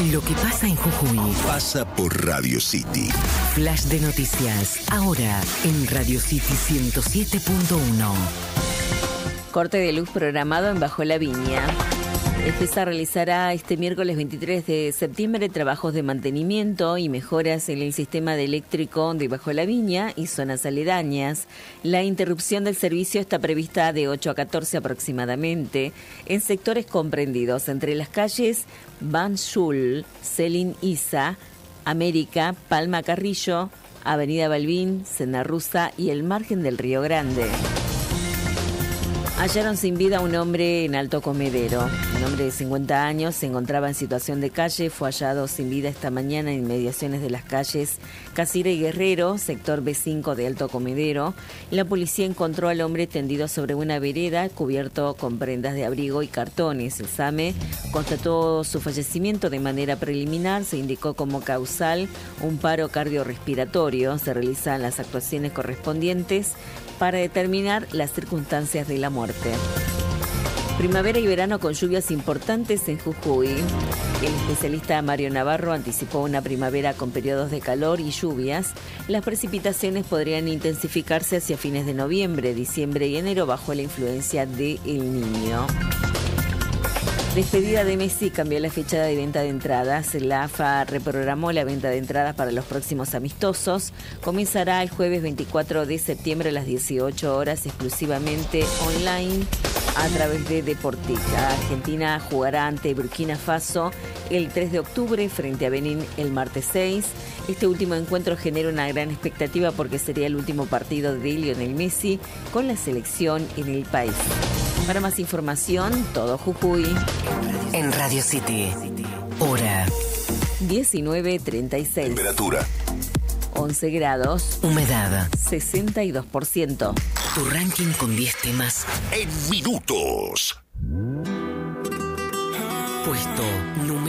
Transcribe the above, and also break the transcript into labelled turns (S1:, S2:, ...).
S1: Lo que pasa en Jujuy
S2: pasa por Radio City.
S1: Flash de noticias, ahora en Radio City 107.1.
S3: Corte de luz programado en Bajo la Viña. EFESA realizará este miércoles 23 de septiembre trabajos de mantenimiento y mejoras en el sistema de eléctrico de Bajo la Viña y zonas aledañas. La interrupción del servicio está prevista de 8 a 14 aproximadamente en sectores comprendidos entre las calles Banshul, Celín Isa, América, Palma Carrillo, Avenida Balbín, Senarruza y el margen del Río Grande. Hallaron sin vida a un hombre en Alto Comedero. Un hombre de 50 años se encontraba en situación de calle. Fue hallado sin vida esta mañana en inmediaciones de las calles Casira y Guerrero, sector B5 de Alto Comedero. La policía encontró al hombre tendido sobre una vereda, cubierto con prendas de abrigo y cartones. El SAME constató su fallecimiento de manera preliminar. Se indicó como causal un paro cardiorrespiratorio. Se realizan las actuaciones correspondientes para determinar las circunstancias de la muerte. Primavera y verano con lluvias importantes en Jujuy. El especialista Mario Navarro anticipó una primavera con periodos de calor y lluvias. Las precipitaciones podrían intensificarse hacia fines de noviembre, diciembre y enero bajo la influencia de El Niño. Despedida de Messi cambió la fecha de venta de entradas. La AFA reprogramó la venta de entradas para los próximos amistosos. Comenzará el jueves 24 de septiembre a las 18 horas exclusivamente online a través de Deportica. Argentina jugará ante Burkina Faso el 3 de octubre frente a Benín el martes 6. Este último encuentro genera una gran expectativa porque sería el último partido de Lionel Messi con la selección en el país. Para más información, todo Jujuy.
S1: En Radio City, hora
S3: 19:36.
S2: Temperatura
S3: 11 grados.
S1: Humedad
S3: 62%.
S1: Tu ranking con 10 temas
S2: en minutos.
S1: Puesto número